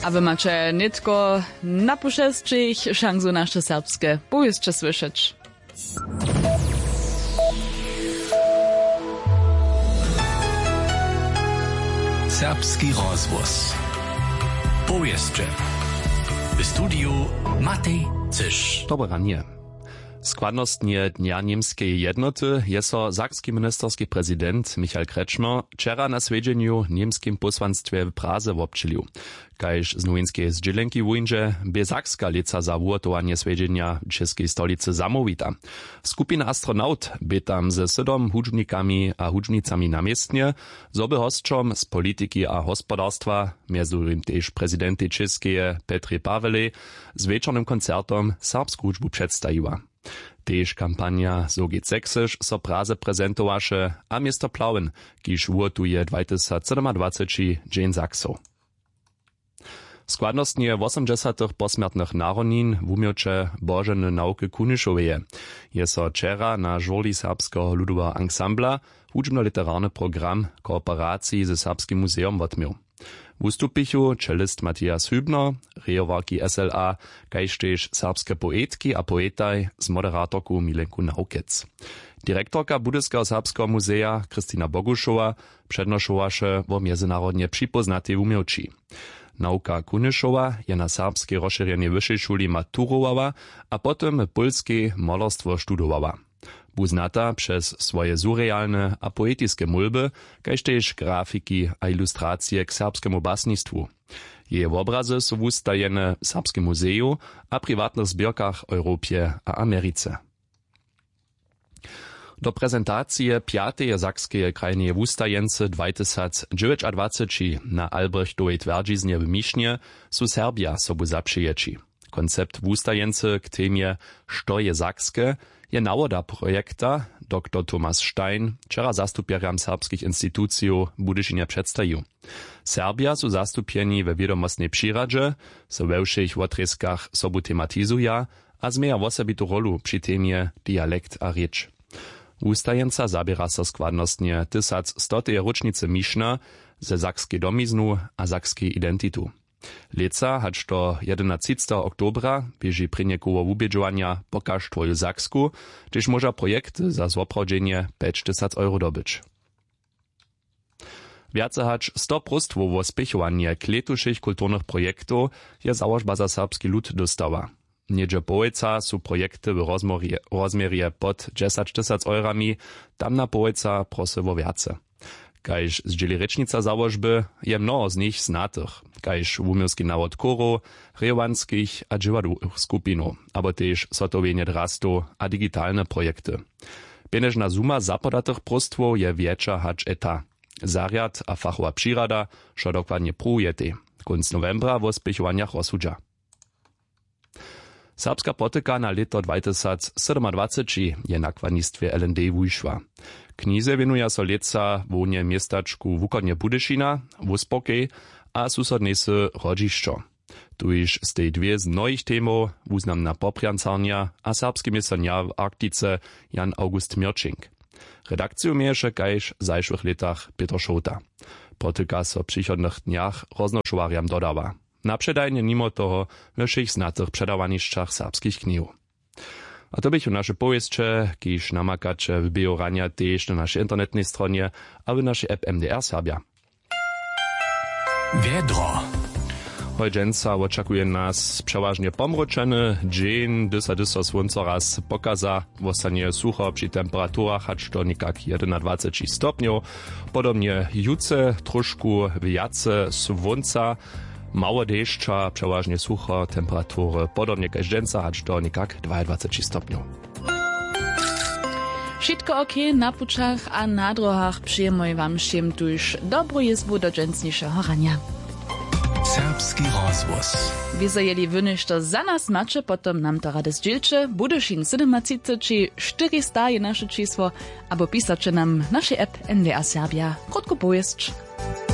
A wy macie nitko na puszestrych szansu nasze serbskie powieście słyszeć. Serbski rozwóz. Powieście. W studiu Matej Cysz. Dobre ranie. Składnostnie Dnia Niemskiej Jednoty je so sakski ministerski prezydent Michael Kretschmer wczera na svedźenju niemskim posłanstwie w Praze wobčilił. Kaž z nowinskiej zdzielenki wujnże by sakska lica za uratowanie svedźenia w czeskiej stolicy zamówita. Skupina astronaut by tam ze 7 hudźbnikami a hudźbnicami namiestnie, zoby hostczom z polityki a gospodarstwa, między innymi też prezydenty czeskie Petry Pawele, z wieczornym koncertom serbsku hudźbu przedstawiła. Tež kampania So geht Sächsisch so Praze prezentowaše a miasto Plauen, kiž uratuje 2027 dzień Saksów. Składnostnie 80 posmrtnych narodnin w umiocze Bożeny nauky Kuniszoweje. Je so wczera na żurli serbskiego ludowego ansambla hudźbno-literarny program kooperacji ze Serbskim muzeum odmiał. Wustupichu cellist Matthias Hübner, rejowarki SLA, kaž tež serbske poetki a poetaj z moderatorku Milenku Naukec. Direktorka Budyskiego Serbskiego Muzeja Kristina Bogušova přednošovaše o międzynarodnie připoznatej umielči. Nauka Kuniszowa je na serbskiej rozšírenej wyższej szuli maturowała, a potem polskie malarstwo studowała. Buznata przez swoje surrealne a poetiskie mulby, kaž tež grafiki a ilustracje k serbskiemu basnistwu. Jej obrazy są wustajene w Serbskim muzeju a prywatnych zbiorkach Europie a Ameryce. Do prezentacije 5. sakskiej krajnej wustajence 2029 na Albrechtovej twierdziznie w Mišnie su Serbia sobu zaprzyjeci. Koncept wustajence k temie Što je Sakskie je nawoda projekta dr Thomas Stein wczera zastupieram serbskich instytucji Budyšinie przedstawił. Serbia su zastupieni we wiadomostnej przyradzie, so we všech otreskach sobu tematizuja, a zmieja osobitą rolu przy temie dialekt a rzecz. Wustajenca zabiera so składnostnie 1100. rocznicy Mišna ze sakskiej domiznu a sakskiej identitu. Leca, hać to 11. oktobra, bieži prinjekovo ubieđovanja Pokaż twoju Saksku, gdyż może projekt za zoprawdzenie 5000 € dobyć. Wiace hać 100 prostwo wo spěchovanie kletušich kulturnych projektów je założba za serbski lud dostała. Niedzie połeca su projekty w rozmierje pod 10 000 €, tamna połeca prosy wo wiace. Kaž zdzieli rečnica założby je mnoho z nich znatych, kaž umielski nawod chorów, rejowanskich a dżiwadłych skupinów, aber też sotowienie drastu a digitalne projekty. Pieneżna suma zapodatych prostwów je większa hacz eta. Zariad a fachowa przyrada, što dokładnie prujete. Konc novembra wo spěchowaniach rozsudža. Serbska potyka na leto 2027 je na kładnictwie LND wyszła. Knize wienuje so leca wonie miestaczku Wukodnie Budyšina, Wuspokej a susodnesy Rodzišćo. Tuż z tej dwie z mnohich temów uznamna popriancarnia a serbski miesonja w Arktice Jan August Mirčink. Redakciju mieješe kaž w zajszłych letach Peter Šota. Potyka so w przychodnych dniach roznošowariam dodawa. Na przedajnie mimo toho we všech znatych przedawanišćach serbskich knihu. A to bych u nasze powieście, kiż namakacze w biorania też na naszej internetnej stronie, a w naszej app MDR Serbia. Wiedro. Hojdzienca oczekuje nas przeważnie pomroczeny dzień, dysa słońca raz pokaza, zostanie sucho przy temperaturach, acz to nikak 21 stopniów. Podobnie juce, troszkę wiace słońca, mało deszcza, przeważnie sucho, temperatury podobnie jak dżęca, acz to nikak 22 stopniów. Wszystko okej na puczach a na drogach przyjmuję wam všem tuż dobrą jezbu do dżęsniejszego rania. Serbski rozwóz. Wiese jeli wynyszto za nas macie, potom nam to rady zdzielcie. Budyšin 37 400 je nasze czysło, albo pisacie nam nasze app NDR Serbia. Krótko powieść.